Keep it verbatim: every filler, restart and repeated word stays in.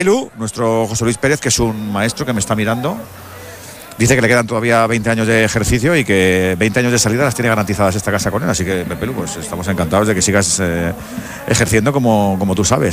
Lu, nuestro José Luis Pérez, que es un maestro que me está mirando, dice que le quedan todavía veinte años de ejercicio y que veinte años de salida las tiene garantizadas esta casa con él. Así que, Pepe Lu, pues estamos encantados de que sigas eh, ejerciendo como, como tú sabes.